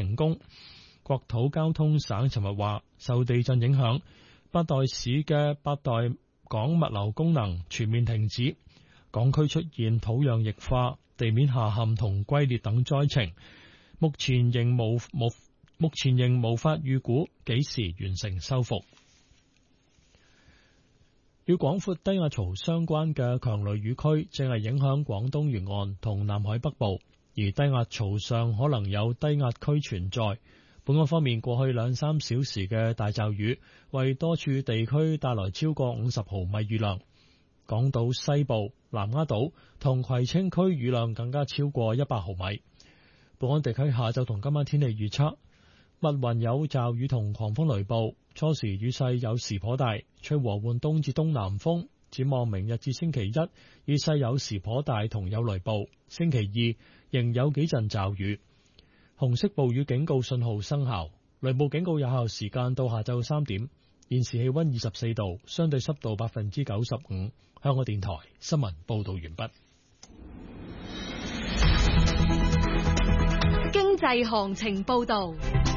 停工。國土交通省尋日話，受地震影響，八代市嘅八代港物流功能全面停止，港區出現土壤液化、地面下陷同龜裂等災情，目前仍無法預估幾時完成修復。與廣闊低壓槽相關嘅強雷雨區正係影響廣東沿岸同南海北部，而低壓槽上可能有低壓區存在。本港方面，過去2-3小時嘅大驟雨，為多處地區帶來超過50毫米雨量。港島西部、南丫島同葵青區雨量更加超過100毫米。本港地區下晝同今晚天氣預測，密雲有驟雨同狂風雷暴，初時雨勢有時頗大，吹和緩東至東南風。展望明日至星期一，雨勢有時頗大同有雷暴，星期二仍有幾陣驟雨。紅色暴雨警告信號生效，雷暴警告有效時間到下晝3點。現時氣溫24度，相對濕度95%。香港電台新聞報道完畢。 經濟行情報道。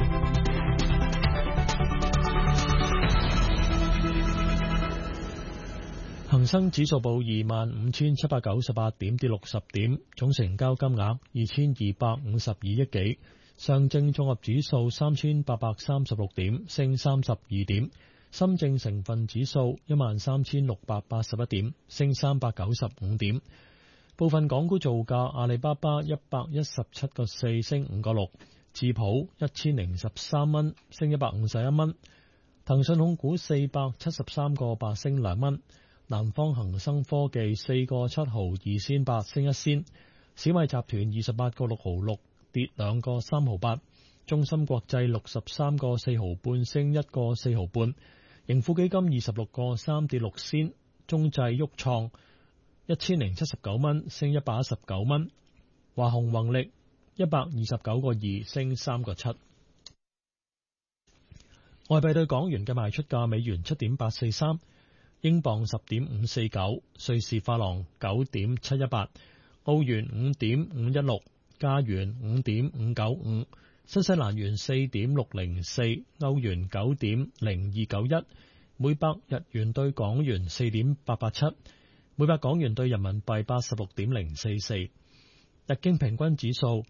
恒生指數報25,798點，跌60點，總成交金額2252億幾。上證綜合指數3836點，升32點。深證成分指數13,681點，升395點。部分港股造價：阿里巴巴117個4升5個6，智普1013蚊升151蚊，騰訊控股473個8升2蚊。南方恒生科技4個7毫2仙8升1仙，小米集團28個6毫6跌2個3毫8，中芯國際63個4毫半升1個4毫半，盈富基金26個3跌6仙，中製旭創1079蚊升119蚊，華虹宏力129個2升3個7。外幣對港元嘅賣出價：美元7.843。英鎊10.549，瑞士法郎9.718，澳元5.516，加元5.595，新西蘭元4.604，歐元9.0291，每百日元對港元4.887，每百港元對人民幣86.044。日經平均指數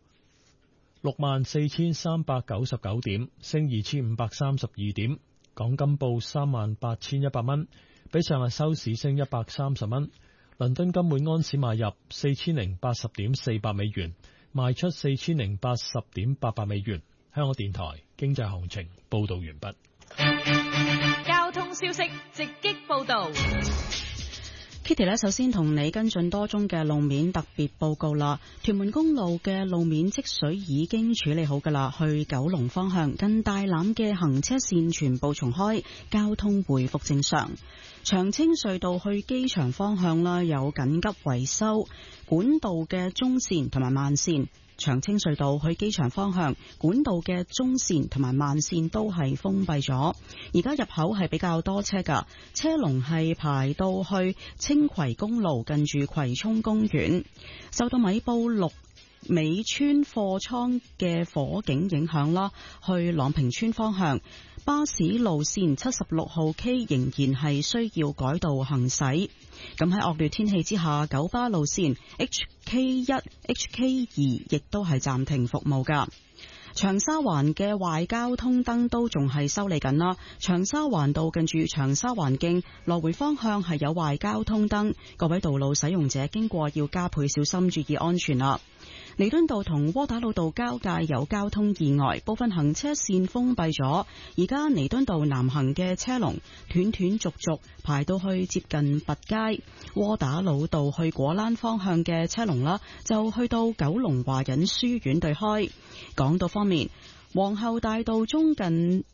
64,399點，升2,532點。港金報38,100蚊。比上日收市升130蚊。倫敦金每安士買入4080.48美元，賣出4080.88美元。香港電台經濟行情報道完畢。 交通消息直擊報道。 Kitty 呢，首先同你跟進多宗嘅路面特別報告啦。屯門公路嘅路面積水已經處理好噶啦，去九龍方向近大欖嘅行車線全部重開，交通回復正常。長青隧道去機場方向啦，有緊急維修，管道嘅中線同埋慢線。長青隧道去機場方向管道嘅中線同埋慢線都係封閉咗，而家入口係比較多車噶，車龍係排到去青葵公路近住葵涌公園。受到米埔6尾村貨倉嘅火警影響啦，去朗屏村方向巴士路線76號 K 仍然係需要改道行駛。咁喺惡劣天氣之下，九巴路線 HK1、HK2 亦都係暫停服務噶。長沙灣嘅壞交通燈都仲係修理緊啦。長沙灣道近住長沙灣徑來回方向係有壞交通燈，各位道路使用者經過要加倍小心，注意安全啦。彌敦道同窩打老道交界有交通意外，部分行車線封閉咗。而家彌敦道南行嘅車龍斷斷續續排到去接近拔街，窩打老道去果欄方向嘅車龍啦，就去到九龍華仁書院對開。港島方面，皇后大道中去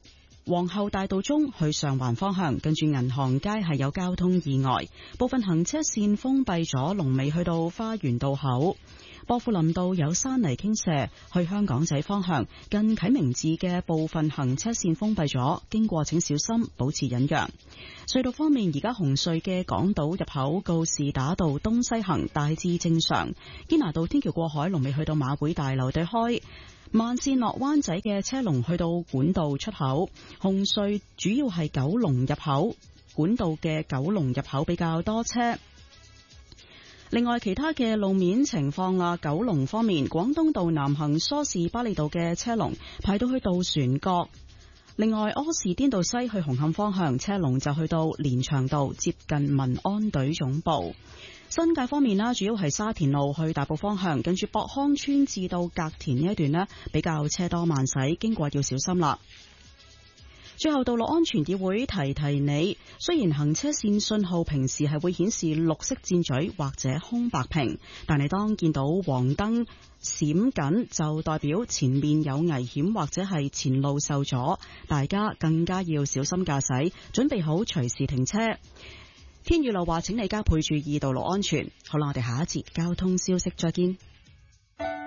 上環方向，近住銀行街係有交通意外，部分行車線封閉咗，龍尾去到花園道口。薄扶林道有山泥傾瀉，去香港仔方向近啟明寺嘅部分行車線封閉咗，經過請小心，保持忍讓。隧道方面，而家紅隧嘅港島入口告士打道東西行大致正常，堅拿道天橋過海龍尾去到馬會大樓對開。 慢線落灣仔嘅車龍去到管道出口，紅隧主要係九龍入口，管道嘅九龍入口比較多車。另外，其他嘅路面情況啦，九龍方面，廣東道南行梳士巴利道嘅車龍排到去渡船角。另外，柯士甸道西去紅磡方向車龍就去到連翔道，接近民安隊總部。新界方面啦，主要係沙田路去大埔方向，近住博康村至到隔田呢一段呢，比較車多慢駛，經過要小心啦。最後，道路安全議會提提你，雖然行車線信號平時係會顯示綠色箭嘴或者空白屏，但係當見到黃燈閃緊，就代表前面有危險或者係前路受阻，大家更加要小心駕駛，準備好隨時停車。天雨路話，請你加倍注意道路安全。好啦，我哋下一節交通消息再見。